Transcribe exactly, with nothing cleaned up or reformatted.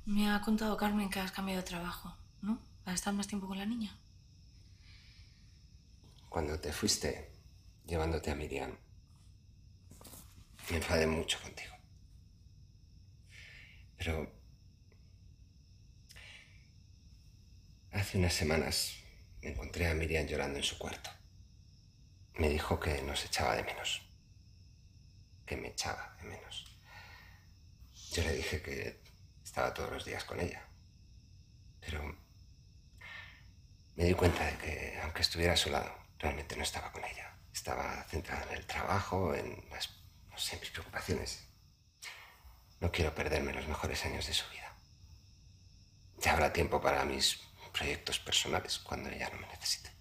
Me ha contado Carmen que has cambiado de trabajo, ¿no? Para estar más tiempo con la niña. Cuando te fuiste llevándote a Miriam, me enfadé mucho contigo. Pero hace unas semanas me encontré a Miriam llorando en su cuarto. Me dijo que nos echaba de menos. Que me echaba de menos. Yo le dije que estaba todos los días con ella. Pero me di cuenta de que, aunque estuviera a su lado, realmente no estaba con ella. Estaba centrada en el trabajo, en las, no sé, mis preocupaciones. No quiero perderme los mejores años de su vida. Ya habrá tiempo para mis proyectos personales cuando ella no me necesite.